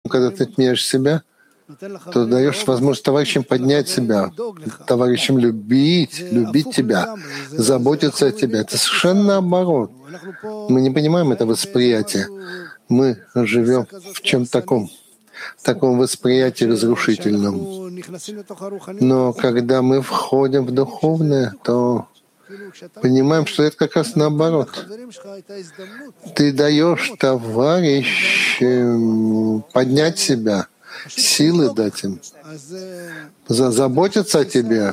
когда ты отменяешь себя, то даешь возможность товарищам поднять себя, товарищам любить тебя, заботиться о тебе. Это совершенно наоборот. Мы не понимаем это восприятие. Мы живем в чем-то таком восприятии разрушительном. Но когда мы входим в духовное, то понимаем, что это как раз наоборот. Ты даешь товарищам поднять себя, силы дать им, заботиться о тебе.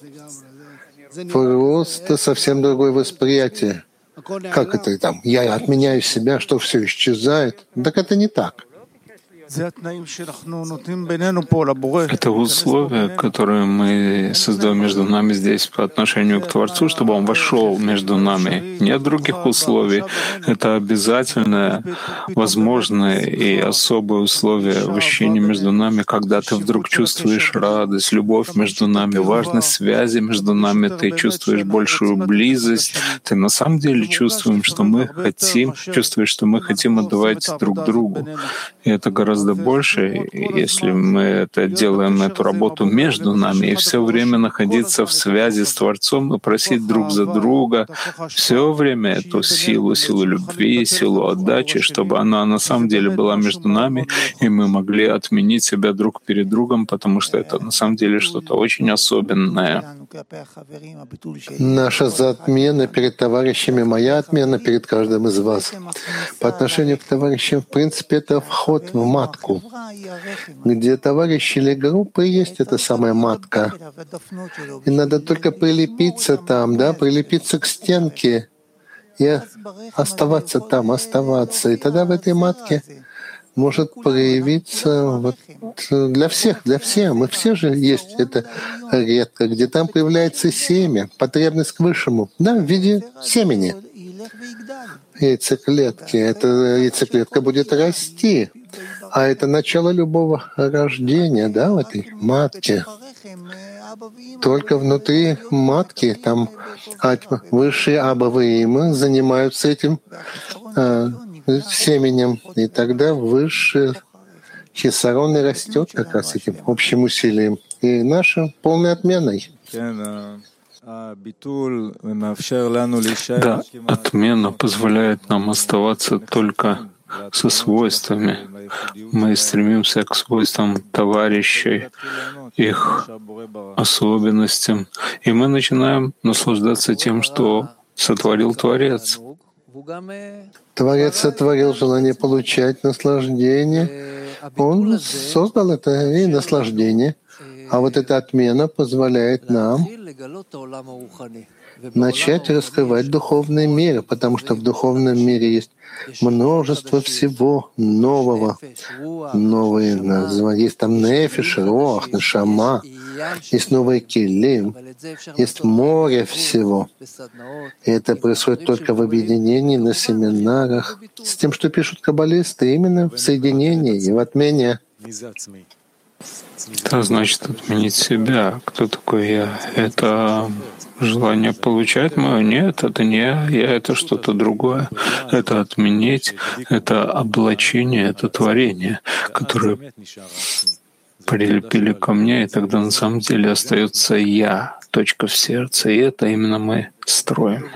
Просто совсем другое восприятие. Как это там? Я отменяю себя, что все исчезает? Так это не так. Это условия, которые мы создаем между нами здесь по отношению к Творцу, чтобы Он вошел между нами. Нет других условий. Это обязательное, возможное и особое условие вощения между нами, когда ты вдруг чувствуешь радость, любовь между нами, важность связи между нами, ты чувствуешь большую близость. Ты на самом деле чувствуешь, что мы хотим отдавать друг другу. И это гораздо больше, если мы это делаем, эту работу между нами, и все время находиться в связи с Творцом и просить друг за друга все время эту силу любви, силу отдачи, чтобы она на самом деле была между нами, и мы могли отменить себя друг перед другом, потому что это на самом деле что-то очень особенное. Наша отмена перед товарищами, моя отмена перед каждым из вас. По отношению к товарищам, в принципе, это вход в матку, где товарищи или группы есть эта самая матка. И надо только прилепиться там, прилепиться к стенке и оставаться там, оставаться. И тогда в этой матке может проявиться для всех. Мы все же есть это редко, где там появляется семя, потребность к высшему, в виде семени. Яйцеклетки. Эта яйцеклетка будет расти. А это начало любого рождения, в этой матке. Только внутри матки там высшие Абаваимы занимаются этим семенем. И тогда высший хисарон и растет как раз этим общим усилием. И наша полной отменой. Да, отмена позволяет нам оставаться только со свойствами. Мы стремимся к свойствам товарищей, их особенностям, и мы начинаем наслаждаться тем, что сотворил Творец. Творец сотворил желание получать наслаждение. Он создал это и наслаждение. А вот эта отмена позволяет нам начать раскрывать духовный мир, потому что в духовном мире есть множество всего нового. Новые названия. Есть там нефиш, руах, нешама, есть новые килим, есть море всего. И это происходит только в объединении, на семинарах, с тем, что пишут каббалисты, именно в соединении и в отмене. Это значит отменить себя. Кто такой я? Это желание получать мое? Нет, это не я, это что-то другое. Это отменить, это облачение, это творение, которое прилепили ко мне, и тогда на самом деле остается я, точка в сердце, и это именно мы строим.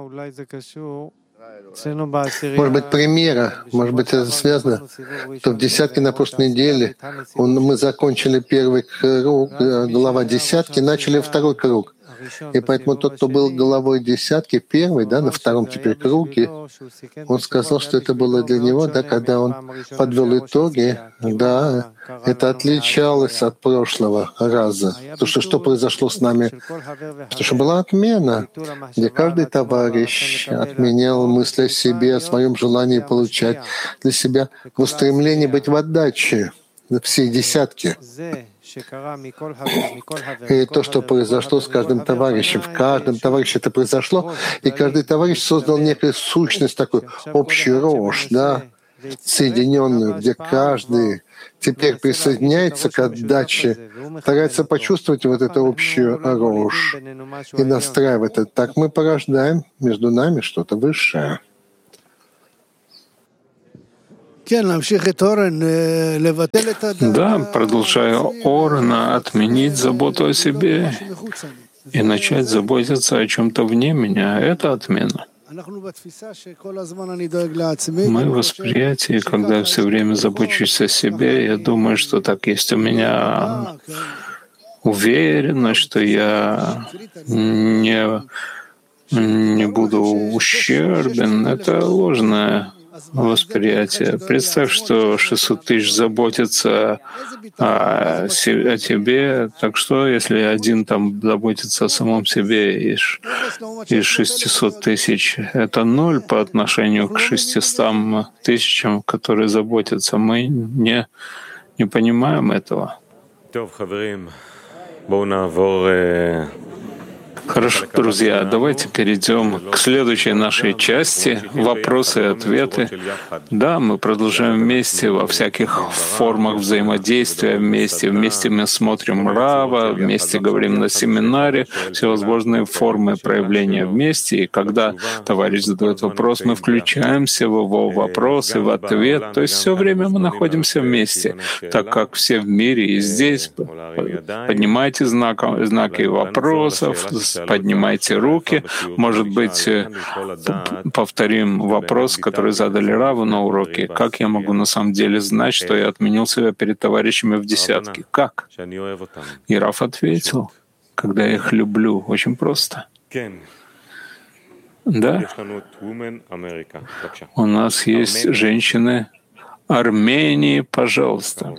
Может быть, примера, может быть, это связано, что в десятке на прошлой неделе мы закончили первый круг, глава десятки, начали второй круг. И поэтому тот, кто был главой десятки, первый, на втором теперь круге, он сказал, что это было для него, когда он подвел итоги, это отличалось от прошлого раза. Потому что произошло с нами? Потому что была отмена, где каждый товарищ отменял мысли о себе, о своем желании получать для себя, в устремлении быть в отдаче всей десятки. И то, что произошло с каждым товарищем, в каждом товарище это произошло, и каждый товарищ создал некую сущность, такую общую рожь, соединенную, где каждый теперь присоединяется к отдаче, старается почувствовать вот эту общую рожь и настраивает это. Так мы порождаем между нами что-то высшее. Да, продолжая Орена, отменить заботу о себе и начать заботиться о чем-то вне меня — это отмена. Мы в восприятии, когда я все время забочусь о себе, я думаю, что так есть у меня уверенность, что я не буду ущербен. Это ложное восприятие. Представь, что 600 тысяч заботятся о тебе. Так что, если один там заботится о самом себе из 600 тысяч, это ноль по отношению к 600 тысячам, которые заботятся. Мы не понимаем этого. Хорошо, друзья, давайте перейдем к следующей нашей части — вопросы и ответы. Да, мы продолжаем вместе во всяких формах взаимодействия, вместе мы смотрим Рава, вместе говорим на семинаре, всевозможные формы проявления вместе. И когда товарищ задает вопрос, мы включаемся в его вопрос и в ответ. То есть все время мы находимся вместе, так как все в мире и здесь. Поднимайте знаки вопросов, поднимайте руки. Может быть, повторим вопрос, который задали Раву на уроке. Как я могу на самом деле знать, что я отменил себя перед товарищами в десятке? Как? И Рав ответил: когда я их люблю. Очень просто. Да? У нас есть женщины Армении, пожалуйста.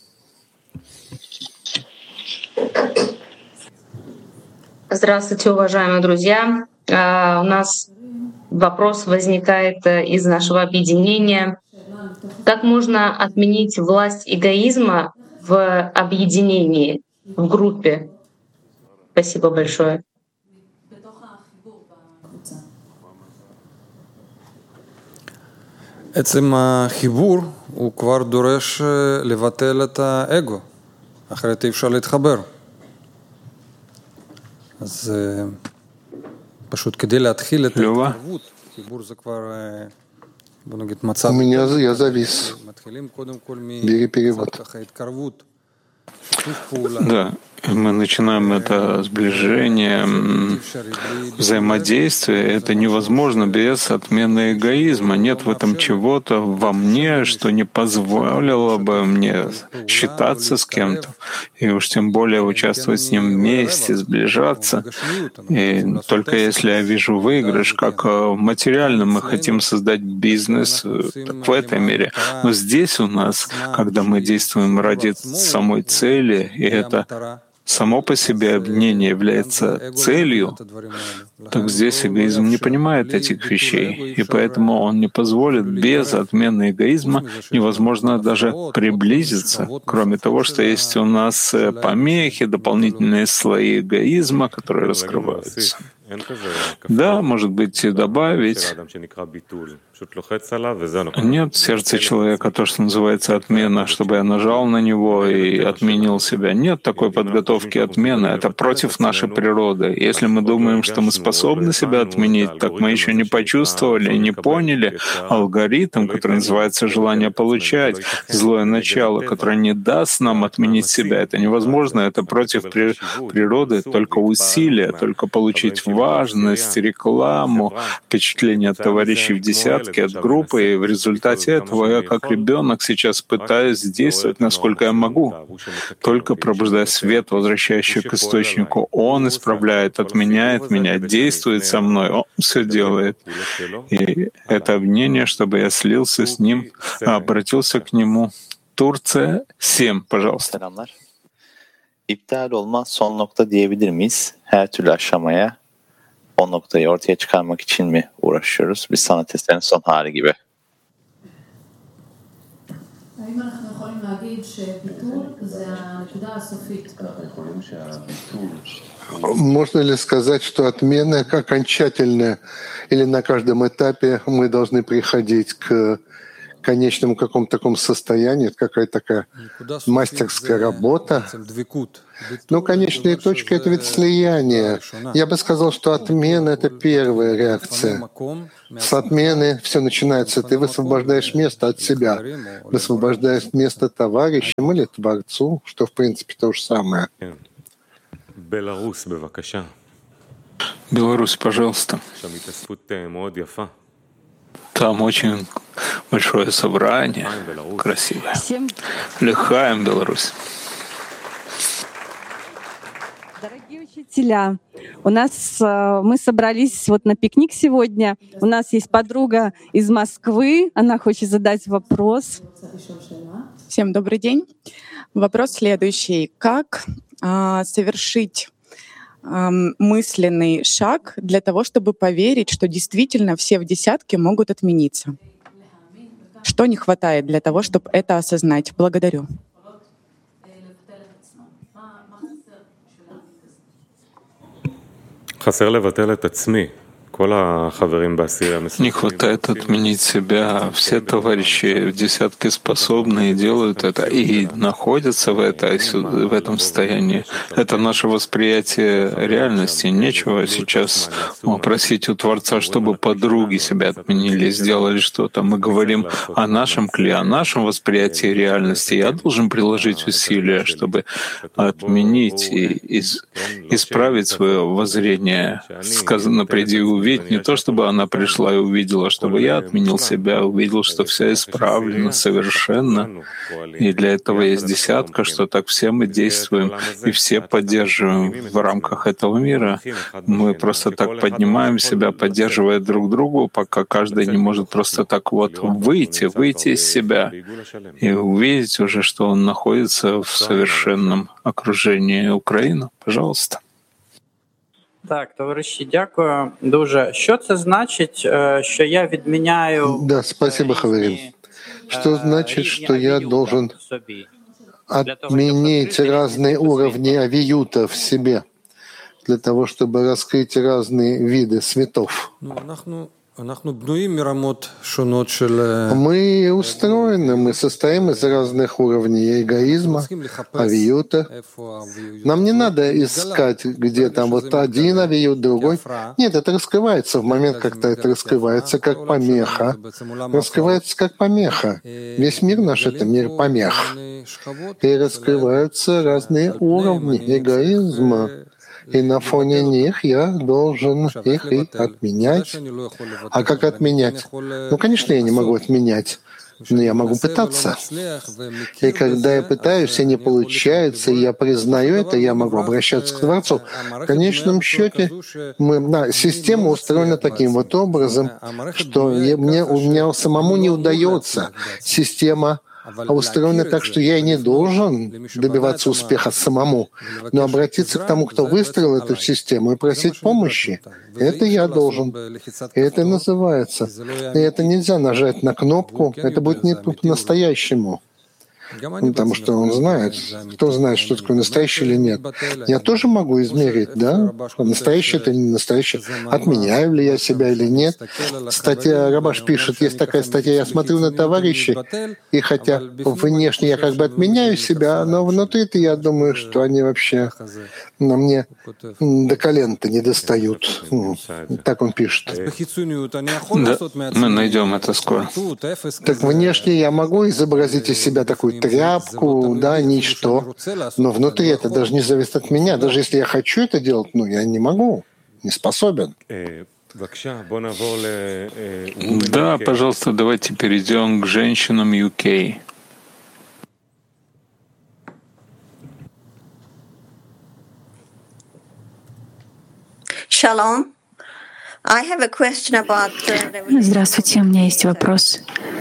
Здравствуйте, уважаемые друзья. У нас вопрос возникает из нашего объединения. Как можно отменить власть эгоизма в объединении, в группе? Спасибо большое. עצם החיבור הוא כבר דורש לבטל את האגו, אחרת אי אפשר להתחבר. אז פשוט כדי להתחיל את ההתקרבות, חיבור זה כבר, בוא נגיד, מצב... מתחילים קודם כל מקצת ככה התקרבות. Да, мы начинаем это сближение, взаимодействие. Это невозможно без отмены эгоизма. Нет в этом чего-то во мне, что не позволило бы мне считаться с кем-то, и уж тем более участвовать с ним вместе, сближаться. И только если я вижу выигрыш, как материально мы хотим создать бизнес, так в этой мере. Но здесь у нас, когда мы действуем ради самой цели, и это само по себе объединение является целью, так здесь эгоизм не понимает этих вещей, и поэтому он не позволит. Без отмены эгоизма невозможно даже приблизиться, кроме того, что есть у нас помехи, дополнительные слои эгоизма, которые раскрываются. Да, может быть, и добавить. Нет в сердце человека то, что называется отмена, чтобы я нажал на него и отменил себя. Нет такой подготовки отмены. Это против нашей природы. Если мы думаем, что мы способны себя отменить, так мы еще не почувствовали и не поняли алгоритм, который называется желание получать, злое начало, которое не даст нам отменить себя. Это невозможно. Это против природы. Только усилия, только получить важность, рекламу, впечатление от товарищей в десятке, от группы, и в результате этого я как ребенок сейчас пытаюсь действовать, насколько я могу. Только пробуждая свет, возвращающий к источнику, он исправляет, отменяет меня, действует со мной, он все делает. И это объединение, чтобы я слился с ним, обратился к нему. Турция 7, пожалуйста. İptal olma son nokta diyebilir miyiz? Her türlü aşamaya o noktayı ortaya çıkarmak için mi uğraşıyoruz? Bir sanat eserinin son hali gibi. Можно ли сказать, что отмена окончательная, или на каждом этапе мы должны приходить к конечному какому-то такому состоянию, это какая-то такая мастерская работа. Ну, конечная точка — это ведь слияние. Я бы сказал, что отмена — это первая реакция. С отмены все начинается. Ты высвобождаешь место от себя, высвобождаешь место товарищам или Творцу, что, в принципе, то же самое. Беларусь, пожалуйста. Там очень большое собрание, красивое. Лихаем, Беларусь. Дорогие учителя, у нас мы собрались вот на пикник сегодня. У нас есть подруга из Москвы, она хочет задать вопрос. Всем добрый день. Вопрос следующий. Как совершить мысленный шаг для того, чтобы поверить, что действительно все в десятке могут отмениться? Что не хватает для того, чтобы это осознать? Благодарю. Не хватает отменить себя. Все товарищи в десятке способны и делают это, и находятся в этом состоянии. Это наше восприятие реальности. Нечего сейчас просить у Творца, чтобы подруги себя отменили, сделали что-то. Мы говорим о нашем о нашем восприятии реальности. Я должен приложить усилия, чтобы отменить и исправить свое воззрение. Сказано, приди и увидь, не то чтобы она пришла и увидела, чтобы я отменил себя, увидел, что все исправлено совершенно. И для этого есть десятка, что так все мы действуем и все поддерживаем в рамках этого мира. Мы просто так поднимаем себя, поддерживая друг другу, пока каждый не может просто так вот выйти из себя и увидеть уже, что он находится в совершенном окружении Украины. Пожалуйста. Так, товариші, дякую дуже. Що це значить, що я відміняю? Да, спасибо, Хаверин. Что значит, что я должен отменить разные уровни авиюта в себе для того, чтобы раскрыть разные виды светов? Мы устроены, мы состоим из разных уровней эгоизма, авиюта. Нам не надо искать, где там вот один авиют, другой. Нет, это раскрывается в момент, когда это раскрывается как помеха. Раскрывается как помеха. Весь мир наш — это мир помех. И раскрываются разные уровни эгоизма. И на фоне них я должен их и отменять. А как отменять? Ну, конечно, я не могу отменять, но я могу пытаться. И когда я пытаюсь, и не получается, и я признаю это, я могу обращаться к Творцу. В конечном счете система устроена таким вот образом, что у меня самому не удается. Система устроена так, что я и не должен добиваться успеха самому, но обратиться к тому, кто выстроил эту систему, и просить помощи. Это я должен. И это называется. И это нельзя нажать на кнопку, это будет не по-настоящему. Потому что он знает, кто знает, что такое настоящее или нет. Я тоже могу измерить, да? Настоящее это не настоящее. Отменяю ли я себя или нет? Статья Рабаш пишет, есть такая статья, я смотрю на товарищей, и хотя внешне я как бы отменяю себя, но внутри-то я думаю, что они вообще на мне до колен-то не достают. Так он пишет. Да, мы найдем это скоро. Так внешне я могу изобразить из себя такую тряпку, да, ничто. Но внутри это даже не зависит от меня. Даже если я хочу это делать, я не могу, не способен. Да, пожалуйста, давайте перейдем к женщинам UK. Shalom. Здравствуйте, у меня есть вопрос.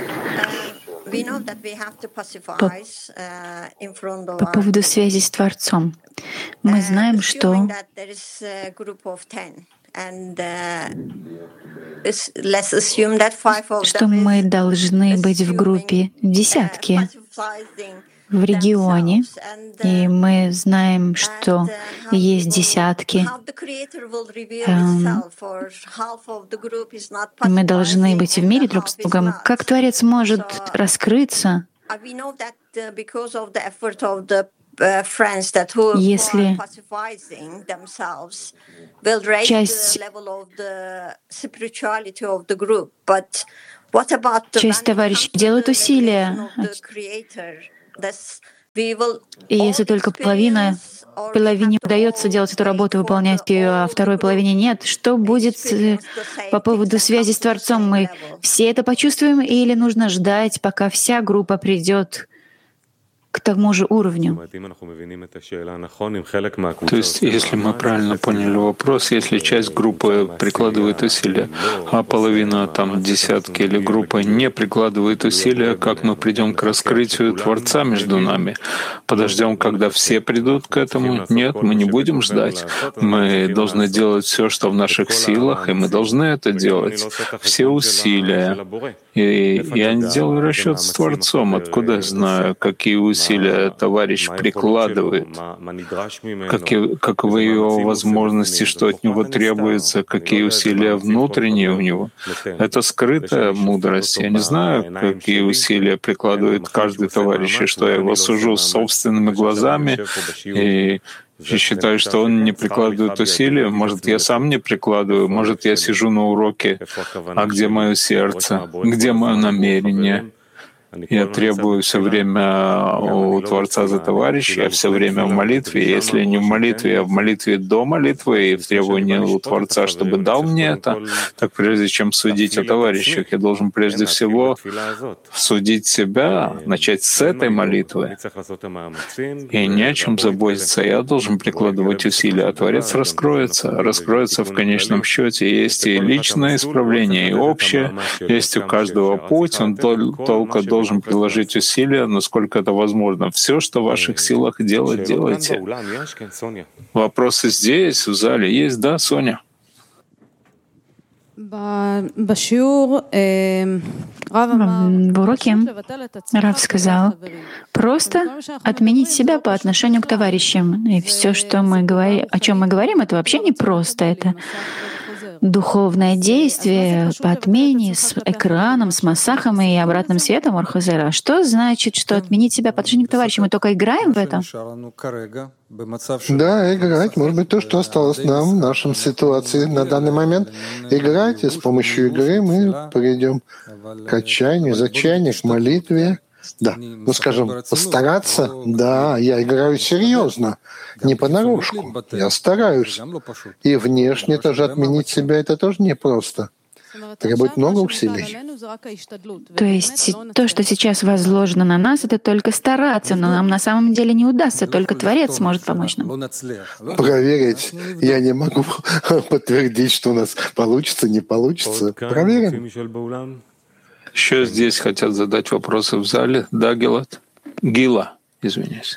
По поводу связи с Творцом. Мы знаем, что мы должны быть в группе десятки. в регионе, и мы знаем, что есть десятки. Мы должны быть в мире друг с другом. Как Творец может раскрыться, если часть товарищей делают усилия, и если только половине удается делать эту работу, выполнять ее, а второй половине нет, что будет по поводу связи с Творцом? Мы все это почувствуем или нужно ждать, пока вся группа придет к тому же уровню? То есть, если мы правильно поняли вопрос, если часть группы прикладывает усилия, а половина, там, десятки или группа не прикладывает усилия, как мы придем к раскрытию Творца между нами? Подождем, когда все придут к этому? Нет, мы не будем ждать. Мы должны делать все, что в наших силах, и мы должны это делать. Все усилия. И я не делаю расчет с Творцом. Откуда я знаю, какие усилия товарищ прикладывает, каковы его возможности, что от него требуется, какие усилия внутренние у него. Это скрытая мудрость. Я не знаю, какие усилия прикладывает каждый товарищ, и что я его сужу собственными глазами и считаю, что он не прикладывает усилия. Может, я сам не прикладываю, может, я сижу на уроке, а где мое сердце, где мое намерение? Я требую все время у Творца за товарища, я все время в молитве. Если не в молитве, а в молитве до молитвы и в требовании у Творца, чтобы дал мне это, так прежде чем судить о товарищах, я должен прежде всего судить себя, начать с этой молитвы. И не о чем заботиться. Я должен прикладывать усилия, а Творец раскроется в конечном счете. Есть и личное исправление, и общее. Есть у каждого путь, он только должен приложить усилия, насколько это возможно. Все, что в ваших силах делать, делайте. Вопросы здесь, в зале есть, да, Соня? В уроке Рав сказал просто отменить себя по отношению к товарищам. И все, что мы говорим, о чем мы говорим, это вообще не просто. Это духовное действие по отмене с экраном, с массахом и обратным светом Орхозера. Что значит, что отменить себя по отношению к товарищам? Мы только играем в этом? Да, играть. Может быть, то, что осталось нам в нашей ситуации на данный момент. Играть, и с помощью игры мы придем к отчаянию, зачаянию, к молитве. Да, ну скажем, постараться, да, я играю серьезно, не понарошку, я стараюсь. И внешне тоже отменить себя, это тоже непросто. Требует много усилий. То есть то, что сейчас возложено на нас, это только стараться, но нам на самом деле не удастся, только Творец сможет помочь нам. Проверить я не могу подтвердить, что у нас получится, не получится. Проверим. Еще здесь хотят задать вопросы в зале. Да, Гилат? Гила, извиняюсь.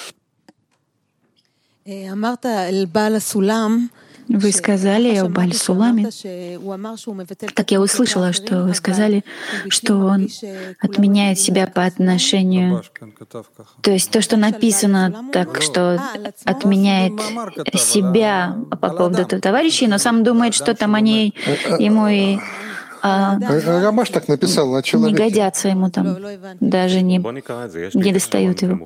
Вы сказали о Баль-Суламе. Так я услышала, что вы сказали, что он отменяет себя по отношению... То есть то, что написано, так что отменяет себя по поводу товарищей, но сам думает, что там они ему и... Рабаш так написал на человеке. Не годятся ему там, даже не достают его.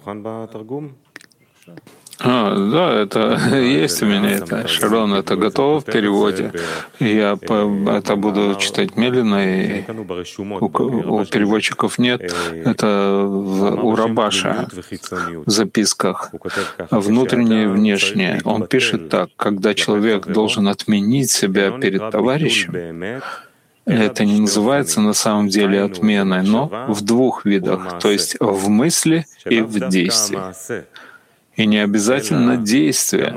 Да, это есть у меня это. Шарон, это готово в переводе. Я это буду читать медленно, и у переводчиков нет. Это у Рабаша в записках. Внутреннее и внешнее. Он пишет так: когда человек должен отменить себя перед товарищем, это не называется на самом деле отменой, но в двух видах, то есть в мысли и в действии. И не обязательно действие,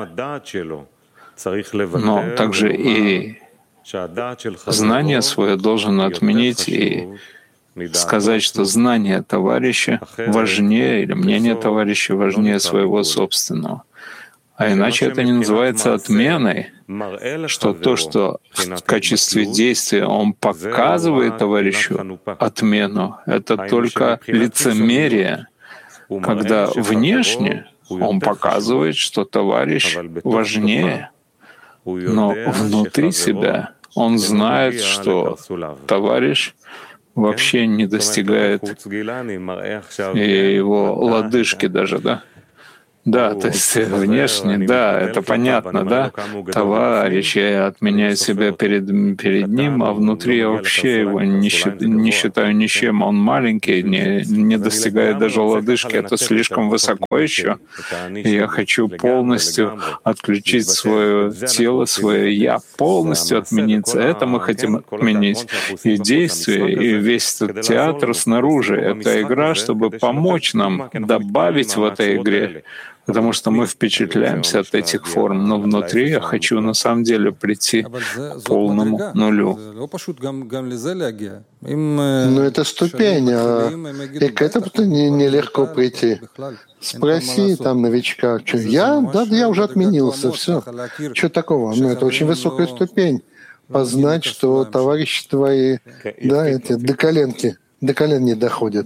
но также и знание свое должен отменить и сказать, что знание товарища важнее, или мнение товарища важнее своего собственного. А иначе это не называется отменой, что то, что в качестве действия он показывает товарищу отмену, это только лицемерие. когда внешне он показывает, что товарищ важнее, но внутри себя он знает, что товарищ вообще не достигает и его лодыжки даже, да? Да, то есть внешне, да, это понятно, да. Товарищ, я отменяю себя перед ним, а внутри я вообще его не считаю ничем. Он маленький, не достигает даже лодыжки, это слишком высоко еще. И я хочу полностью отключить свое тело, свое «я», полностью отмениться. Это мы хотим отменить. И действие, и весь этот театр снаружи — это игра, чтобы помочь нам добавить в этой игре. Потому что мы впечатляемся от этих форм, но внутри я хочу на самом деле прийти к полному нулю. Но это ступень, и к этому нелегко прийти. Спроси там новичка, что я уже отменился, все. Что такого? Ну, это очень высокая ступень. Познать, что товарищи твои, да, эти до колен не доходят.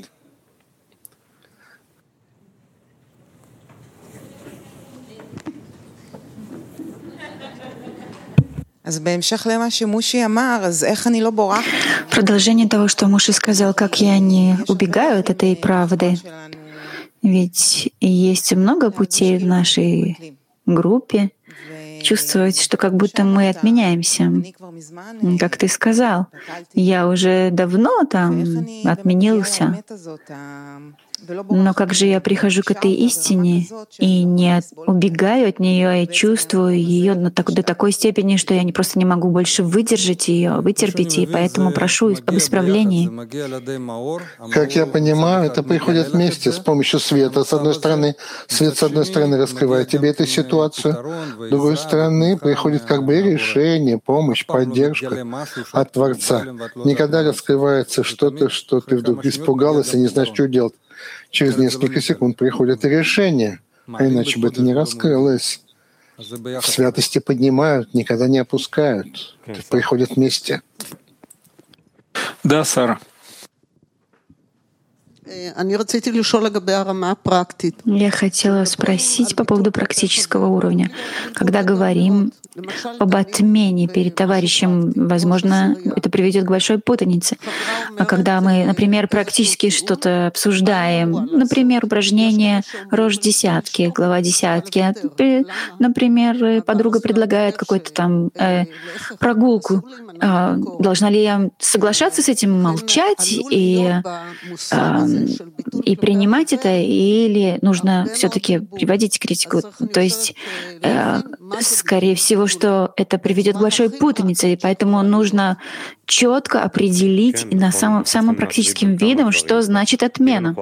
Продолжение того, что Муши сказал, как я не убегаю от этой правды. Ведь есть много путей в нашей группе чувствовать, что как будто мы отменяемся. Как ты сказал, я уже давно там отменился. Но как же я прихожу к этой истине и не убегаю от нее, и чувствую ее до такой степени, что я просто не могу больше выдержать ее, вытерпеть, и поэтому прошу об исправлении. Как я понимаю, это приходит вместе с помощью света. С одной стороны, свет с одной стороны раскрывает тебе эту ситуацию, с другой стороны приходит как бы решение, помощь, поддержка от Творца. Никогда раскрывается что-то, что ты вдруг испугалась и не знаешь, что делать. Через несколько секунд приходит решение, а иначе бы это не раскрылось. В святости поднимают, никогда не опускают. Это приходит вместе. Да, Сара. Я хотела спросить по поводу практического уровня. Когда говорим об отмене перед товарищем, возможно, это приведет к большой путанице. А когда мы, например, практически что-то обсуждаем, например, упражнение рожь десятки, глава десятки, например, подруга предлагает какую-то там прогулку, должна ли я соглашаться с этим, молчать и принимать это, или нужно все-таки приводить критику? То есть, скорее всего, что это приведет к большой путанице, и поэтому нужно четко определить самым практическим видом, что значит отмена.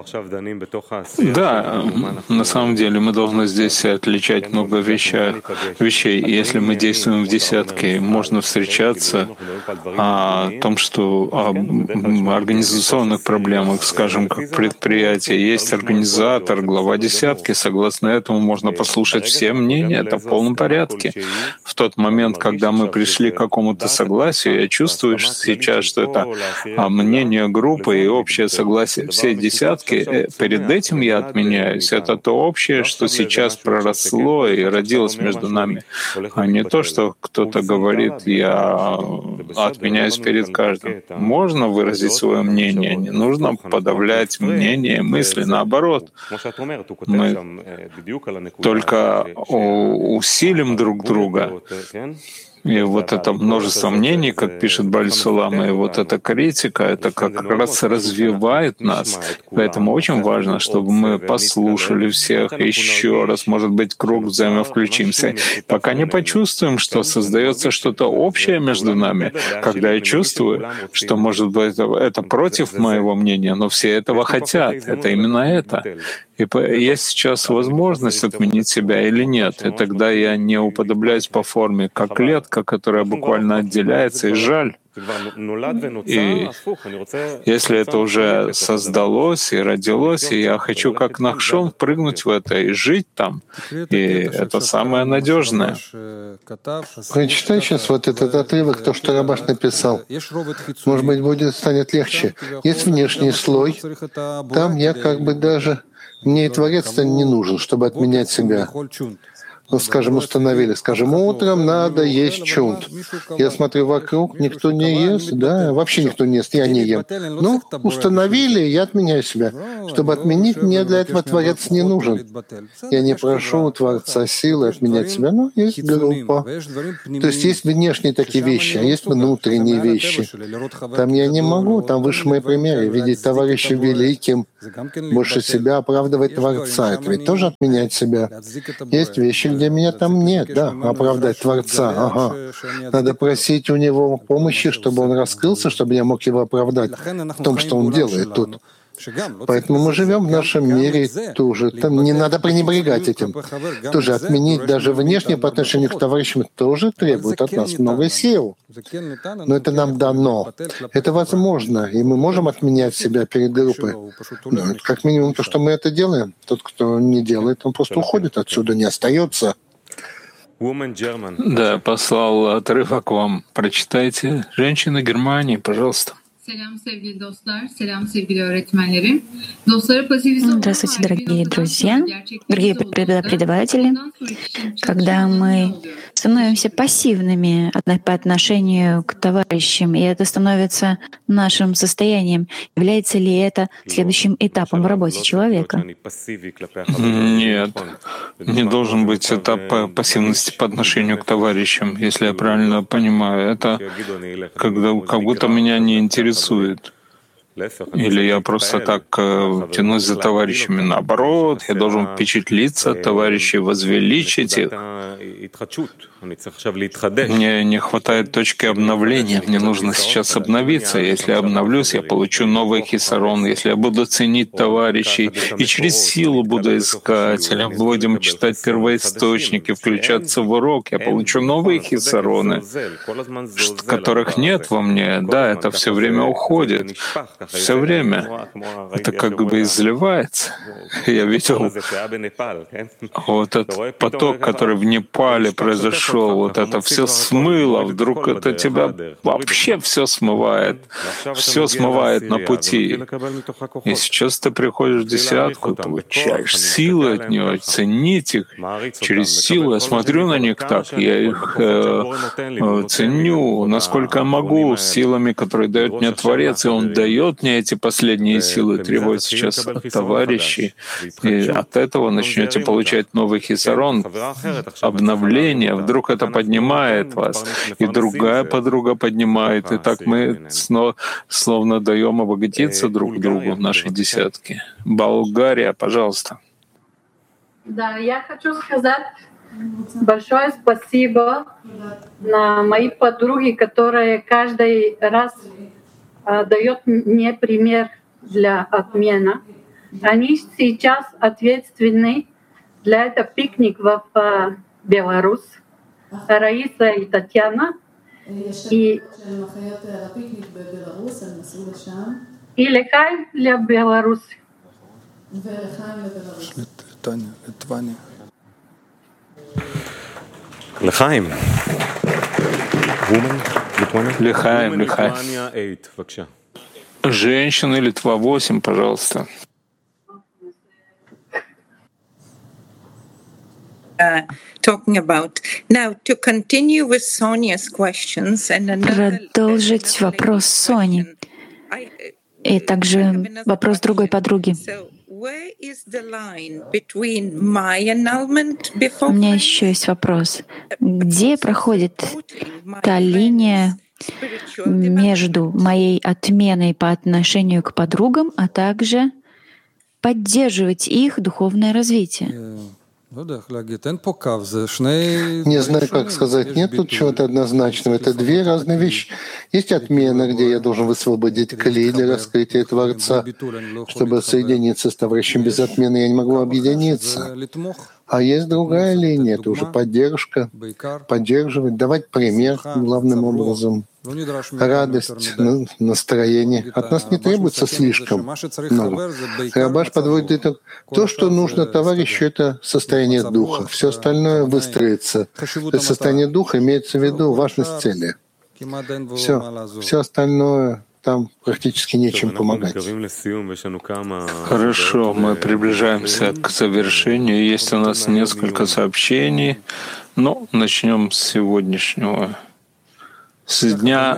Да, на самом деле мы должны здесь отличать много вещей. Если мы действуем в десятке, можно встречаться о том, что о организационных проблемах, скажем, как предприятие. Есть организатор, глава десятки. Согласно этому можно послушать все мнения. Это в полном порядке. В тот момент, когда мы пришли к какому-то согласию, я чувствую сейчас, что это мнение группы и общее согласие всей десятки. Перед этим я отменяюсь. Это то общее, что сейчас проросло и родилось между нами, а не то, что кто-то говорит, я отменяюсь перед каждым. Можно выразить свое мнение, не нужно подавлять мнение, мысли, наоборот. Мы только усилим друг друга. И вот это множество мнений, как пишет Бааль Сулам, и вот эта критика, это как раз развивает нас. Поэтому очень важно, чтобы мы послушали всех еще раз, может быть, круг взаимовключимся. Пока не почувствуем, что создается что-то общее между нами, когда я чувствую, что, может быть, это против моего мнения, но все этого хотят, это именно это. И есть сейчас возможность отменить себя или нет, и тогда я не уподобляюсь по форме, как клетка, которая буквально отделяется, и жаль. И если это уже создалось и родилось, и я хочу как Нахшон прыгнуть в это и жить там, и это самое надежное. Прочитай сейчас вот этот отрывок, то, что Рабаш написал. Может быть, станет легче. Есть внешний слой, там я как бы даже Мне и Творец-то не нужен, чтобы отменять себя. Ну, скажем, установили, скажем, утром надо есть чунт. Я смотрю вокруг, никто не ест, да, вообще никто не ест, я не ем. Ну, установили, я отменяю себя. Чтобы отменить, мне для этого Творец не нужен. Я не прошу у Творца силы отменять себя, но есть группа. То есть есть внешние такие вещи, а есть внутренние вещи. Там я не могу, там выше мои примеры, видеть товарища великим, больше себя оправдывать Творца. Это ведь тоже отменять себя. Есть вещи, где меня там нет, да, оправдать Творца, ага. Надо просить у Него помощи, чтобы Он раскрылся, чтобы я мог Его оправдать в том, что Он делает тут. Поэтому мы живем в нашем мире тоже. Там не надо пренебрегать этим. Тоже отменить даже внешне по отношению к товарищам тоже требует от нас много сил. Но это нам дано. Это возможно. И мы можем отменять себя перед группой. Но это как минимум то, что мы это делаем. Тот, кто не делает, он просто уходит отсюда, не остается. Да, послал отрывок вам. Прочитайте. Женщина Германии, пожалуйста. Здравствуйте, дорогие друзья, дорогие преподаватели. Когда мы становимся пассивными по отношению к товарищам, и это становится нашим состоянием, является ли это следующим этапом в работе человека? Нет, не должен быть этап пассивности по отношению к товарищам, если я правильно понимаю. Это когда как будто меня не интересует. Или я просто так тянусь за товарищами. Наоборот, я должен впечатлиться от товарищей, возвеличить их. Мне не хватает точки обновления. Мне нужно сейчас обновиться. Если я обновлюсь, я получу новый хисарон. Если я буду ценить товарищей и через силу буду искать, или будем читать первоисточники, включаться в урок, я получу новые хисароны, которых нет во мне. Да, это все время уходит. Все время. Это как бы изливается. Я видел вот этот поток, который в Непале произошел, вот это все смыло, вдруг это тебя вообще все смывает на пути. И сейчас ты приходишь в десятку, получаешь силы от него, ценить их через силу. Я смотрю на них так, я их ценю, насколько я могу, силами, которые дает мне Творец, и Он дает мне эти последние силы, требует сейчас от товарищей. И от этого начнете получать новый хисарон, обновление. Вдруг это поднимает вас, и другая подруга поднимает. И так мы словно даем обогатиться друг другу в нашей десятке. Болгария, пожалуйста. Да, я хочу сказать большое спасибо на мои подруги, которые каждый раз дают мне пример для отмены. Они сейчас ответственны для этого пикник в Беларусь. Раиса и Татьяна. И Лехайм для Беларуси. Лехайм. Лехайм. Женщина Литва 8, пожалуйста. Продолжить вопрос Сони. И также вопрос другой подруги. У меня еще есть вопрос. Где проходит та линия между моей отменой по отношению к подругам, а также поддерживать их духовное развитие? Не знаю, как сказать. Нет тут чего-то однозначного. Это две разные вещи. Есть отмена, где я должен высвободить клей для раскрытия Творца, чтобы соединиться с товарищем без отмены. Я не могу объединиться. А есть другая линия, это уже поддержка, поддерживать, давать пример главным образом. Радость, настроение. От нас не требуется слишком много. Рабаш подводит итог. То, что нужно товарищу, это состояние духа. Все остальное выстроится. То есть состояние духа имеется в виду важность цели. Все остальное там практически нечем помогать. Хорошо, мы приближаемся к завершению. Есть у нас несколько сообщений, но начнем с сегодняшнего. С дня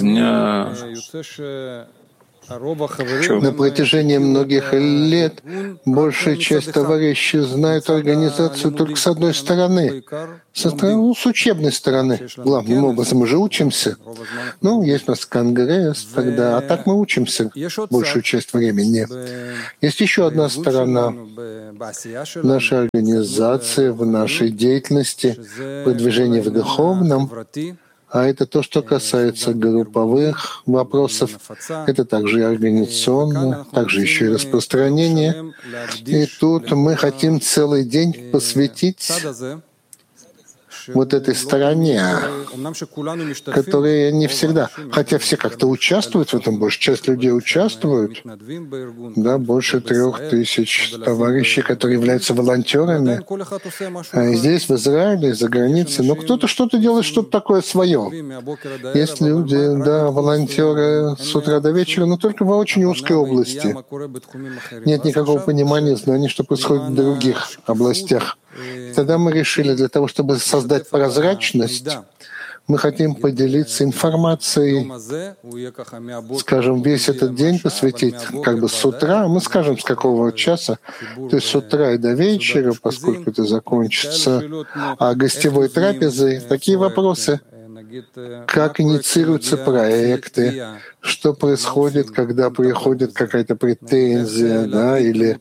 на протяжении многих лет большая часть товарищей знают организацию только с одной стороны, с учебной стороны. Главным образом мы же учимся. Есть у нас конгресс тогда, а так мы учимся большую часть времени. Есть еще одна сторона нашей организации, в нашей деятельности, продвижении в духовном. А это то, что касается групповых вопросов. Это также и организационно, также еще и распространение. И тут мы хотим целый день посвятить вот этой стороне, которая не всегда, хотя все как-то участвуют в этом, большая часть людей участвуют, больше 3000 товарищей, которые являются волонтерами. А здесь, в Израиле, за границей, но кто-то что-то делает, что-то такое свое. Есть люди, волонтеры с утра до вечера, но только в очень узкой области. Нет никакого понимания, знаний, что происходит в других областях. Тогда мы решили, для того, чтобы создать прозрачность, мы хотим поделиться информацией, скажем, весь этот день посвятить, с утра, мы скажем, с какого часа, то есть с утра и до вечера, поскольку это закончится, а гостевой трапезой такие вопросы, как инициируются проекты, что происходит, когда приходит какая-то претензия, или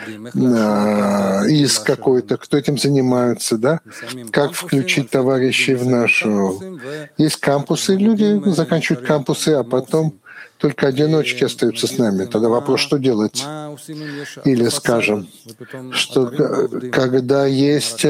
иск какой-то, кто этим занимается, как включить товарищей в нашу... Есть кампусы, люди заканчивают кампусы, а потом только одиночки остаются с нами. Тогда вопрос, что делать? Или, скажем, что когда есть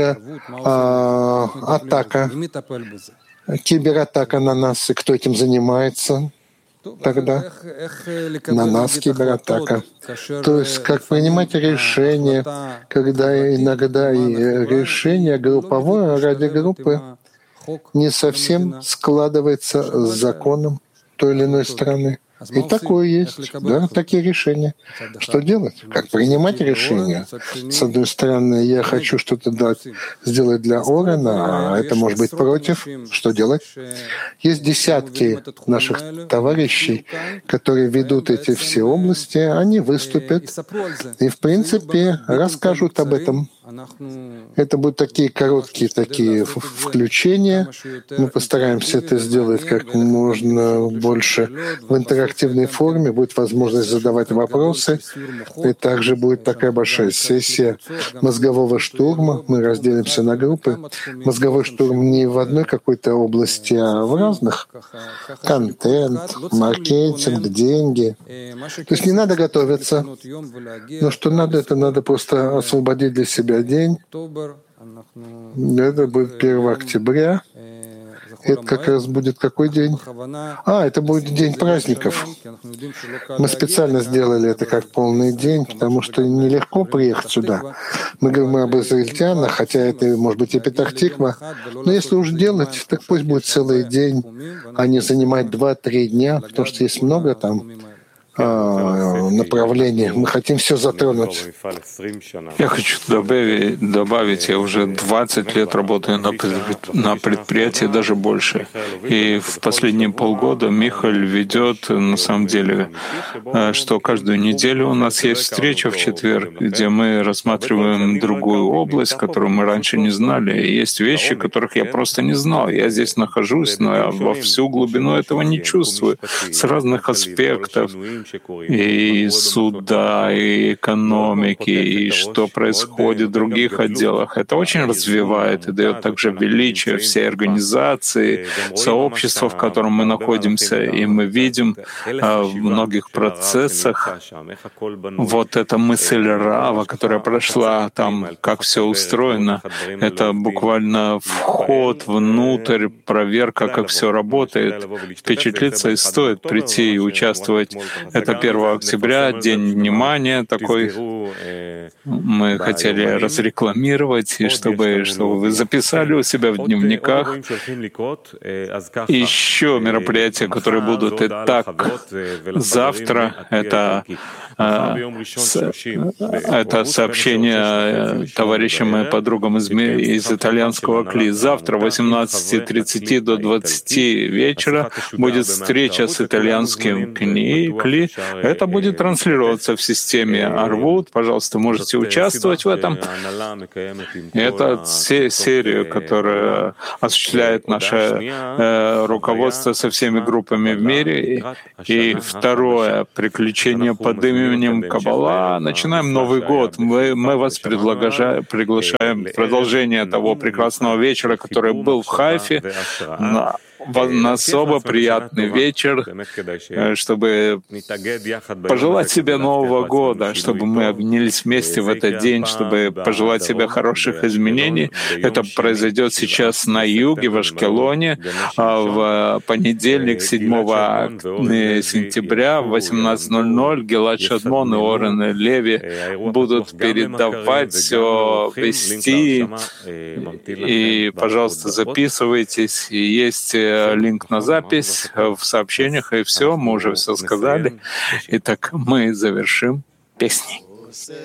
атака, кибератака на нас, и кто этим занимается тогда? На нас кибератака. То есть как принимать решения, когда иногда и решение групповое ради группы не совсем складывается с законом той или иной страны. И такое есть, такие решения. Что делать? Как принимать решения? С одной стороны, я хочу что-то сделать для Орена, а это может быть против. Что делать? Есть десятки наших товарищей, которые ведут эти все области, они выступят и, в принципе, расскажут об этом. Это будут такие короткие включения. Мы постараемся это сделать как можно больше в интерактивной форме. Будет возможность задавать вопросы. И также будет такая большая сессия мозгового штурма. Мы разделимся на группы. Мозговой штурм не в одной какой-то области, а в разных. Контент, маркетинг, деньги. То есть не надо готовиться. Но что надо, это надо просто освободить для себя день. Это будет 1 октября. Это как раз будет какой день? Это будет день праздников. Мы специально сделали это как полный день, потому что нелегко приехать сюда. Мы говорим об израильтянах, хотя это может быть и Петах-Тиква. Но если уж делать, так пусть будет целый день, а не занимать 2-3 дня, потому что есть много там направлений. Мы хотим все затронуть. Я хочу добавить, я уже 20 лет работаю на предприятии, даже больше. И в последние полгода Михаил ведет, на самом деле, что каждую неделю у нас есть встреча в четверг, где мы рассматриваем другую область, которую мы раньше не знали. И есть вещи, которых я просто не знал. Я здесь нахожусь, но я во всю глубину этого не чувствую. С разных аспектов. И суда, и экономики, и что происходит в других отделах. Это очень развивает и дает также величие всей организации, сообщества, в котором мы находимся, и мы видим в многих процессах вот эта мысль Рава, которая прошла там, как все устроено. Это буквально вход внутрь, проверка, как все работает. Впечатлиться и стоит прийти и участвовать Это 1 октября, День внимания такой. Мы хотели разрекламировать, и чтобы вы записали у себя в дневниках еще мероприятия, которые будут. Итак, завтра это сообщение товарищам и подругам из итальянского КЛИ. Завтра 18:30 до 20 вечера будет встреча с итальянским КЛИ. Это будет транслироваться в системе Арвут. Пожалуйста, можете участвовать в этом. Это серия, которая осуществляет наше руководство со всеми группами в мире. И второе, приключение под именем Каббала. Начинаем Новый год. Мы вас приглашаем в продолжение того прекрасного вечера, который был в Хайфе, на особо приятный вечер, чтобы пожелать себе Нового года, чтобы мы обнялись вместе в этот день, чтобы пожелать себе хороших изменений. Это произойдет сейчас на юге, в Ашкелоне, в понедельник, 7 сентября в 18:00 Гилад Шадмон и Орен Леви будут передавать все, вести. И, пожалуйста, записывайтесь. И есть линк на запись в сообщениях, и все, мы уже все сказали. Итак, мы завершим песней.